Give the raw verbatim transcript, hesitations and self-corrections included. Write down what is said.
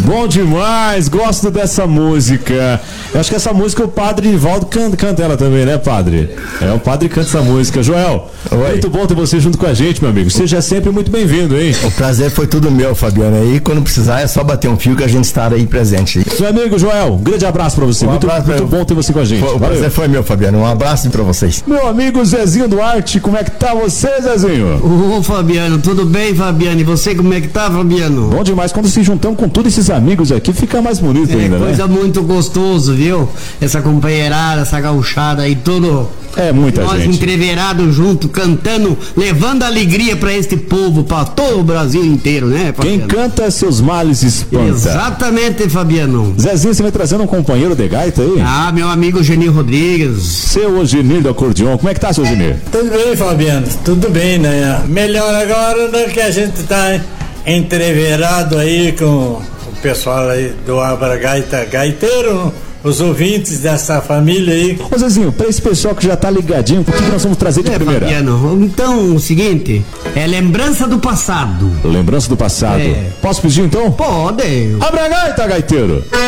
Bom demais, gosto dessa música. Eu acho que essa música o Padre Ivaldo canta, canta ela também, né, Padre? É, o Padre canta essa música. Joel, Oi. Muito bom ter você junto com a gente, meu amigo. Seja sempre muito bem-vindo, hein? O prazer foi tudo meu, Fabiano. Aí, quando precisar, é só bater um fio que a gente estará aí presente. Meu amigo Joel, um grande abraço pra você. Um muito abraço, muito bom ter você com a gente. O prazer foi meu, Fabiano. Um abraço pra vocês. Meu amigo Zezinho Duarte, como é que tá você, Zezinho? Ô, Fabiano, tudo bem, Fabiano? E você, como é que tá, Fabiano? Bom demais. Quando se juntamos com todos esses amigos aqui, fica mais bonito é, ainda, coisa né? muito gostoso, viu? Essa companheirada, essa gauchada aí, tudo... É muita Nós gente. entreverados junto, cantando, levando alegria pra este povo, pra todo o Brasil inteiro, né, Quem Fabiano? canta seus males espanta. Exatamente, Fabiano. Zezinho, você vai trazendo um companheiro de gaita aí? Ah, meu amigo Genil Rodrigues. Seu Ogenir do acordeon, como é que tá, seu Ogenir? Tudo bem, Fabiano, tudo bem, né? Melhor agora do que a gente tá entreverado aí com o pessoal aí do Abra Gaita Gaiteiro, os ouvintes dessa família aí. Ô Zezinho, pra esse pessoal que já tá ligadinho, o que nós vamos trazer de é, primeira? Fabiano, então, o seguinte, é lembrança do passado. Lembrança do passado. É. Posso pedir então? Pode. Abra a gaita, gaiteiro!